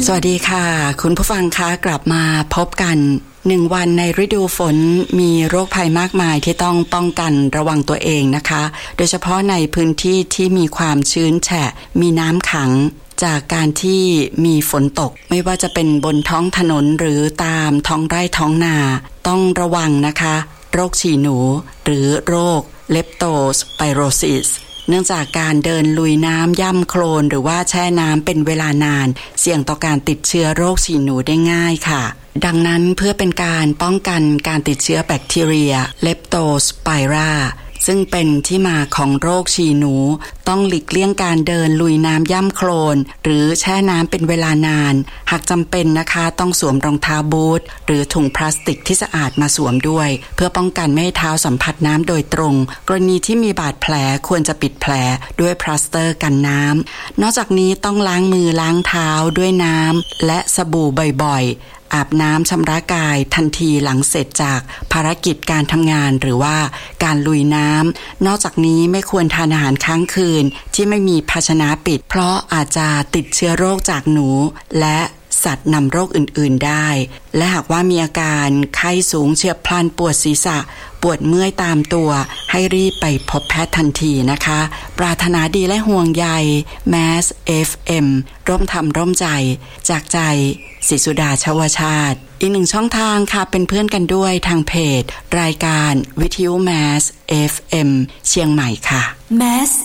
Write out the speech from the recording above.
สวัสดีค่ะคุณผู้ฟังคะกลับมาพบกัน1 วันในฤดูฝนมีโรคภัยมากมายที่ต้องป้องกันระวังตัวเองนะคะโดยเฉพาะในพื้นที่ที่มีความชื้นแฉะมีน้ำขังจากการที่มีฝนตกไม่ว่าจะเป็นบนท้องถนนหรือตามท้องไร่ท้องนาต้องระวังนะคะโรคฉี่หนูหรือโรคเลปโตสไปโรซิสเนื่องจากการเดินลุยน้ำย่ำโคลนหรือว่าแช่น้ำเป็นเวลานานเสี่ยงต่อการติดเชื้อโรคฉี่หนูได้ง่ายค่ะดังนั้นเพื่อเป็นการป้องกันการติดเชื้อแบคทีเรียเลปโตสไปราซึ่งเป็นที่มาของโรคฉี่หนูต้องหลีกเลี่ยงการเดินลุยน้ำย่ำโคลนหรือแช่น้ำเป็นเวลานานหากจำเป็นนะคะต้องสวมรองเท้าบูทหรือถุงพลาสติกที่สะอาดมาสวมด้วยเพื่อป้องกันไม่ให้เท้าสัมผัสน้ำโดยตรงกรณีที่มีบาดแผลควรจะปิดแผลด้วยพลาสเตอร์กันน้ำนอกจากนี้ต้องล้างมือล้างเท้าด้วยน้ำและสบู่บ่อยๆอาบน้ำชำระกายทันทีหลังเสร็จจากภารกิจการทำงานหรือว่าการลุยน้ำนอกจากนี้ไม่ควรทานอาหารค้างคืนที่ไม่มีภาชนะปิดเพราะอาจจะติดเชื้อโรคจากหนูและสัตว์นำโรคอื่นๆได้และหากว่ามีอาการไข้สูงเฉียบพลันปวดศีรษะปวดเมื่อยตามตัวให้รีบไปพบแพทย์ทันทีนะคะปรารถนาดีและห่วงใย Mass FM ร่วมทำร่วมใจจากใจศรีสุดาชวชาติอีก1ช่องทางค่ะเป็นเพื่อนกันด้วยทางเพจรายการวิทยุ Mass FM เชียงใหม่ค่ะ Mass